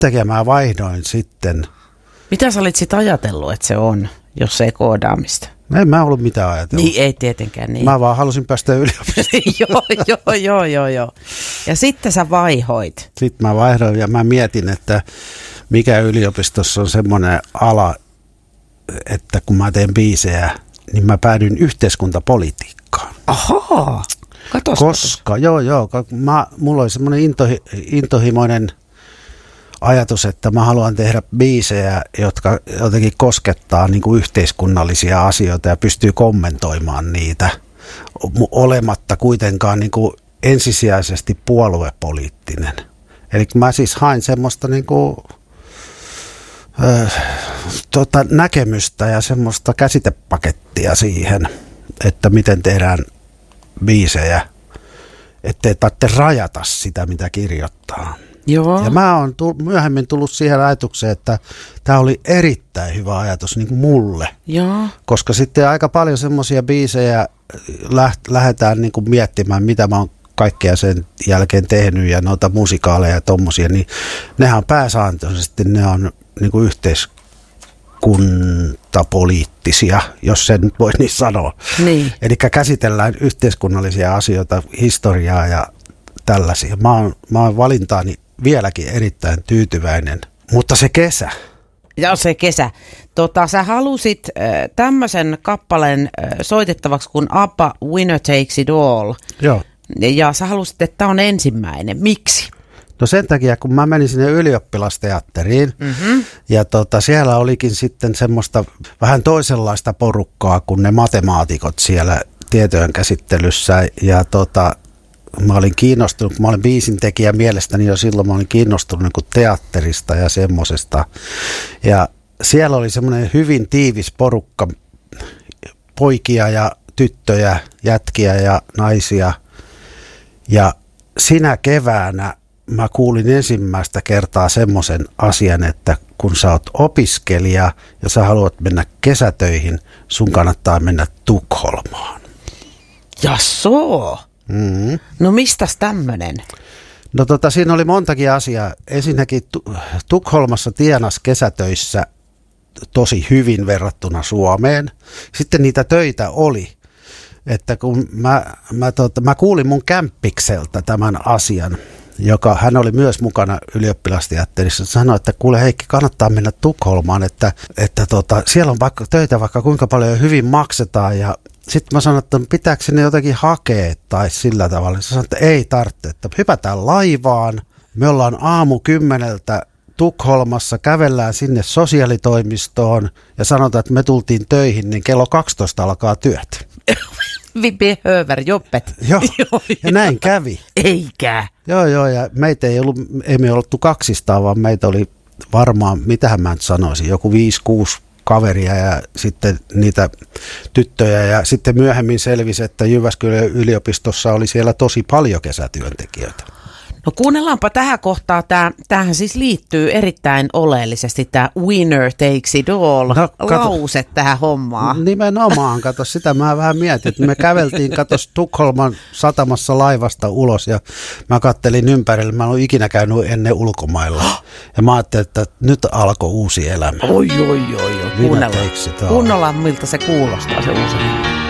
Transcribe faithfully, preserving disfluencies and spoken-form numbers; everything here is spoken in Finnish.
yhtäkkiä mä vaihdoin sitten. Mitä sä olit sit ajatellut, että se on, jos ei koodaamista? En mä ollut mitään ajatellut. Niin, ei tietenkään niin. Mä vaan halusin päästä yliopistoon. joo, joo, joo, joo, joo. Ja sitten sä vaihoit. Sitten mä vaihdoin ja mä mietin, että mikä yliopistossa on semmoinen ala, että kun mä teen biisejä, niin mä päädyin yhteiskuntapolitiikkaan. Ahaa, katos. Koska, joo, joo, mä, mulla oli semmoinen intohi, intohimoinen ajatus, että mä haluan tehdä biisejä, jotka jotenkin koskettaa niin kuin yhteiskunnallisia asioita ja pystyy kommentoimaan niitä olematta kuitenkaan niin kuin ensisijaisesti puoluepoliittinen. Eli mä siis hain semmoista niin kuin, äh, tota, näkemystä ja semmoista käsitepakettia siihen, että miten tehdään biisejä, ettei tarvitse rajata sitä, mitä kirjoittaa. Joo. Ja mä oon tull- myöhemmin tullut siihen ajatukseen, että tämä oli erittäin hyvä ajatus niin kuin mulle. Joo. Koska sitten aika paljon semmoisia biisejä läht- lähdetään niin kuin miettimään, mitä mä oon kaikkea sen jälkeen tehnyt ja noita musikaaleja ja tommosia, niin nehän on pääsääntöisesti, ne on niin kuin yhteiskuntapoliittisia, jos sen nyt voi niin sanoa. Niin. Eli käsitellään yhteiskunnallisia asioita, historiaa ja tällaisia. Mä oon, mä oon valintaani vieläkin erittäin tyytyväinen, mutta se kesä. Ja se kesä. Tota, sä halusit äh, tämmöisen kappaleen äh, soitettavaksi kuin ABBA Winner Takes It All. Joo. Ja sä halusit, että tämä on ensimmäinen. Miksi? No sen takia, kun mä menin sinne ylioppilasteatteriin mm-hmm. ja tota, siellä olikin sitten semmoista vähän toisenlaista porukkaa kuin ne matemaatikot siellä tietojen käsittelyssä ja tota, mä olin kiinnostunut, kun mä olin biisintekijä mielestäni jo silloin, mä olin kiinnostunut niin kuin teatterista ja semmosesta. Ja siellä oli semmoinen hyvin tiivis porukka, poikia ja tyttöjä, jätkiä ja naisia. Ja sinä keväänä mä kuulin ensimmäistä kertaa semmoisen asian, että kun sä oot opiskelija ja sä haluat mennä kesätöihin, sun kannattaa mennä Tukholmaan. Jasoo. Mm-hmm. No mistäs tämmönen? No tota, siinä oli montakin asiaa. Ensinnäkin Tukholmassa tienas kesätöissä tosi hyvin verrattuna Suomeen. Sitten niitä töitä oli. Että kun mä, mä, tota, mä kuulin mun kämppikseltä tämän asian, joka hän oli myös mukana ylioppilasteatterissa, sanoi, että kuule Heikki, kannattaa mennä Tukholmaan, että, että tota, siellä on vaikka töitä vaikka kuinka paljon hyvin maksetaan ja sitten mä sanoin, että pitääkö sinne jotenkin hakea tai sillä tavalla. Sä sanoin, että ei tarvitse, että hypätään laivaan. Me ollaan aamu kymmeneltä Tukholmassa, kävellään sinne sosiaalitoimistoon ja sanotaan, että me tultiin töihin, niin kello kaksitoista alkaa työt. Vi behöver jobbet. Joo, ja näin kävi. Eikä. Joo, joo, ja meitä ei ollut, ei me oltu kaksistaan, vaan meitä oli varmaan, mitähän mä nyt sanoisin, joku viisi, kuusi kaveria ja sitten niitä tyttöjä ja sitten myöhemmin selvisi, että Jyväskylän yliopistossa oli siellä tosi paljon kesätyöntekijöitä. No kuunnellaanpa tähän kohtaan. Tämä, tämähän siis liittyy erittäin oleellisesti tämä winner takes it all no, lause tähän hommaan. Nimenomaan, kato sitä mä vähän mietin, että me käveltiin katos Tukholman satamassa laivasta ulos ja mä kattelin ympärille, mä en ollut ikinä käynyt ennen ulkomailla ja mä ajattelin, että nyt alkoi uusi elämä. Oi, oi, oi, oi. Kuunnellaan, kuunnellaan miltä se kuulostaa se uusi elämä.